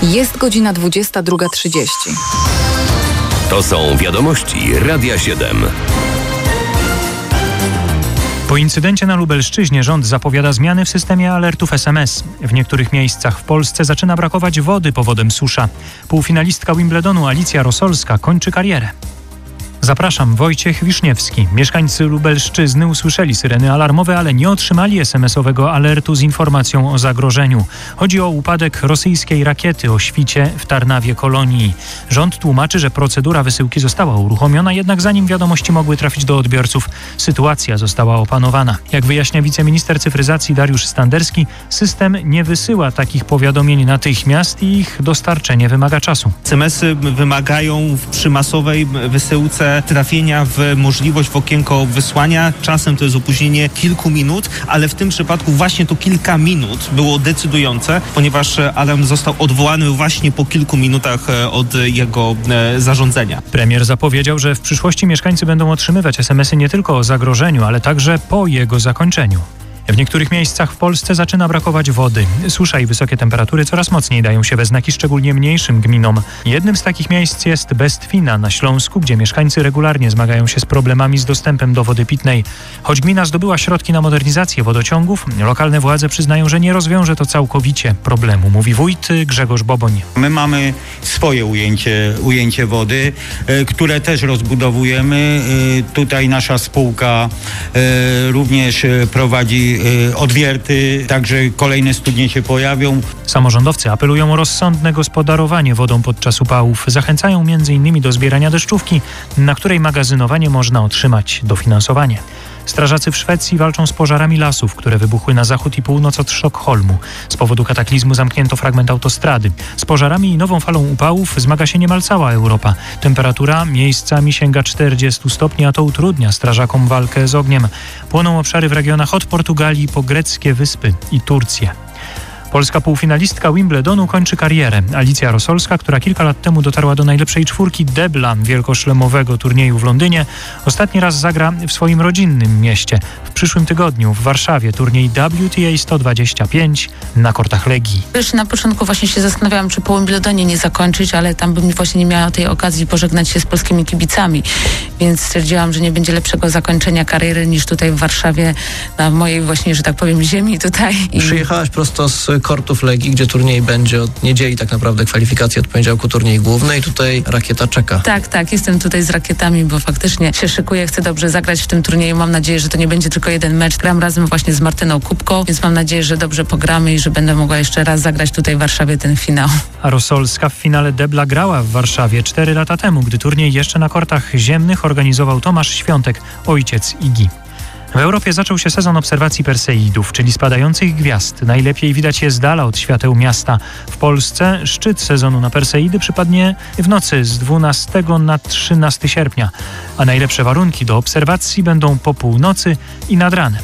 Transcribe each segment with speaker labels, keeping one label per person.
Speaker 1: Jest godzina 22:30.
Speaker 2: To są wiadomości Radia 7.
Speaker 3: Po incydencie na Lubelszczyźnie rząd zapowiada zmiany w systemie alertów SMS. W niektórych miejscach w Polsce zaczyna brakować wody powodem susza. Półfinalistka Wimbledonu Alicja Rosolska kończy karierę. Zapraszam, Wojciech Wiszniewski. Mieszkańcy Lubelszczyzny usłyszeli syreny alarmowe, ale nie otrzymali SMS-owego alertu z informacją o zagrożeniu. Chodzi o upadek rosyjskiej rakiety o świcie w Tarnawie Kolonii. Rząd tłumaczy, że procedura wysyłki została uruchomiona, jednak zanim wiadomości mogły trafić do odbiorców, sytuacja została opanowana. Jak wyjaśnia wiceminister cyfryzacji Dariusz Standerski, system nie wysyła takich powiadomień natychmiast i ich dostarczenie wymaga czasu.
Speaker 4: SMS-y wymagają przy masowej wysyłce trafienia w możliwość w okienko wysłania. Czasem to jest opóźnienie kilku minut, ale w tym przypadku właśnie to kilka minut było decydujące, ponieważ alarm został odwołany właśnie po kilku minutach od jego zarządzenia.
Speaker 3: Premier zapowiedział, że w przyszłości mieszkańcy będą otrzymywać SMS-y nie tylko o zagrożeniu, ale także po jego zakończeniu. W niektórych miejscach w Polsce zaczyna brakować wody. Susza i wysokie temperatury coraz mocniej dają się we znaki szczególnie mniejszym gminom. Jednym z takich miejsc jest Bestwina na Śląsku, gdzie mieszkańcy regularnie zmagają się z problemami z dostępem do wody pitnej. Choć gmina zdobyła środki na modernizację wodociągów, lokalne władze przyznają, że nie rozwiąże to całkowicie problemu, mówi wójt Grzegorz Boboń.
Speaker 5: My mamy swoje ujęcie wody, które też rozbudowujemy. Tutaj nasza spółka również prowadzi odwierty, także kolejne studnie się pojawią.
Speaker 3: Samorządowcy apelują o rozsądne gospodarowanie wodą podczas upałów. Zachęcają m.in. do zbierania deszczówki, na której magazynowanie można otrzymać dofinansowanie. Strażacy w Szwecji walczą z pożarami lasów, które wybuchły na zachód i północ od Sztokholmu. Z powodu kataklizmu zamknięto fragment autostrady. Z pożarami i nową falą upałów zmaga się niemal cała Europa. Temperatura miejscami sięga 40 stopni, a to utrudnia strażakom walkę z ogniem. Płoną obszary w regionach od Portugalii po greckie wyspy i Turcję. Polska półfinalistka Wimbledonu kończy karierę. Alicja Rosolska, która kilka lat temu dotarła do najlepszej czwórki debla wielkoszlemowego turnieju w Londynie, ostatni raz zagra w swoim rodzinnym mieście. W przyszłym tygodniu w Warszawie turniej WTA 125 na kortach Legii.
Speaker 6: Wiesz, na początku właśnie się zastanawiałam, czy po Wimbledonie nie zakończyć, ale tam bym właśnie nie miała tej okazji pożegnać się z polskimi kibicami, więc stwierdziłam, że nie będzie lepszego zakończenia kariery niż tutaj w Warszawie, na mojej właśnie, że tak powiem, ziemi tutaj.
Speaker 7: Przyjechałaś prosto z kortów Legii, gdzie turniej będzie od niedzieli, tak naprawdę kwalifikacje od poniedziałku, turniej główny i tutaj rakieta czeka.
Speaker 6: Tak, jestem tutaj z rakietami, bo faktycznie się szykuję, chcę dobrze zagrać w tym turnieju. Mam nadzieję, że to nie będzie tylko jeden mecz. Gram razem właśnie z Martyną Kubką, więc mam nadzieję, że dobrze pogramy i że będę mogła jeszcze raz zagrać tutaj w Warszawie ten finał.
Speaker 3: A Rosolska w finale debla grała w Warszawie 4 lata temu, gdy turniej jeszcze na kortach ziemnych organizował Tomasz Świątek, ojciec Igi. W Europie zaczął się sezon obserwacji Perseidów, czyli spadających gwiazd. Najlepiej widać je z dala od świateł miasta. W Polsce szczyt sezonu na Perseidy przypadnie w nocy z 12 na 13 sierpnia, a najlepsze warunki do obserwacji będą po północy i nad ranem.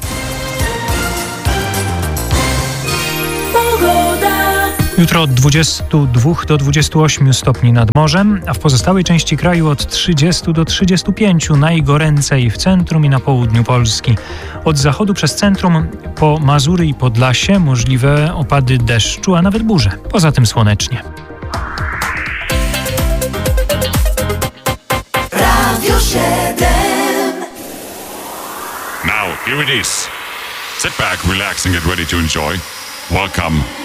Speaker 3: Jutro od 22 do 28 stopni nad morzem, a w pozostałej części kraju od 30 do 35, najgoręcej w centrum i na południu Polski. Od zachodu przez centrum po Mazury i Podlasie możliwe opady deszczu, a nawet burze. Poza tym słonecznie.
Speaker 8: Radio 7.
Speaker 9: Now, here it is. Sit back, relax and get ready to enjoy. Welcome